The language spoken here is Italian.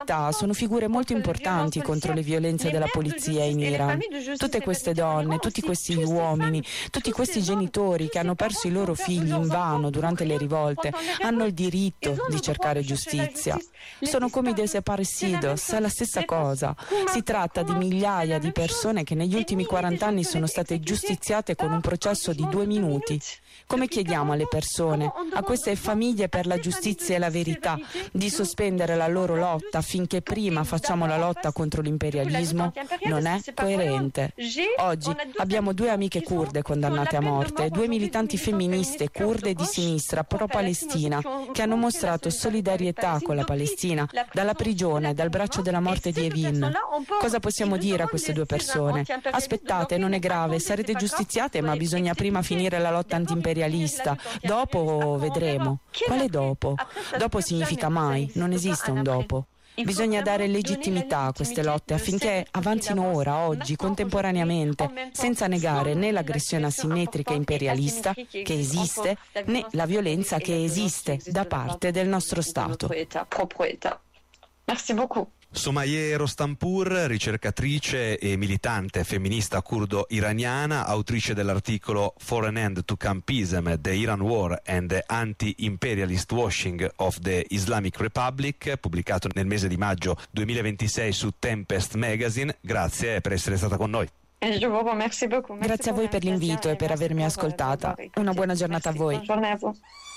verità sono figure molto importanti contro le violenze della polizia in Iran. Tutte queste donne, tutti questi uomini, tutti questi genitori che hanno perso i loro figli invano durante le rivolte hanno il diritto di cercare giustizia. Sono come i desaparecidos, è la stessa cosa. Si tratta di migliaia di persone che negli ultimi 40 anni sono state giustiziate con un processo di 2 minuti. Come chiediamo alle persone, a queste famiglie per la giustizia e la verità, di sospendere la loro lotta affinché prima facciamo la lotta contro l'imperialismo? Non è coerente. Oggi abbiamo 2 amiche kurde condannate a morte e 2 militanti femministe kurde di sinistra pro-Palestina che hanno mostrato solidarietà con la Palestina dalla prigione, dal braccio della morte di Evin. Cosa possiamo dire a queste 2 persone? Aspettate, non è grave, sarete giustiziate, ma bisogna prima finire la lotta antiimperialista. Dopo vedremo. Quale dopo? Dopo significa mai, non esiste un dopo. Bisogna dare legittimità a queste lotte affinché avanzino ora, oggi, contemporaneamente, senza negare né l'aggressione asimmetrica e imperialista che esiste, né la violenza che esiste da parte del nostro Stato. Merci beaucoup. Somaye Rostanpour, ricercatrice e militante femminista kurdo-iraniana, autrice dell'articolo For an End to Campism, The Iran War and the Anti-Imperialist Washing of the Islamic Republic, pubblicato nel mese di maggio 2026 su Tempest Magazine. Grazie per essere stata con noi. Grazie a voi per l'invito e per avermi ascoltata. Una buona giornata a voi. Buona giornata a voi.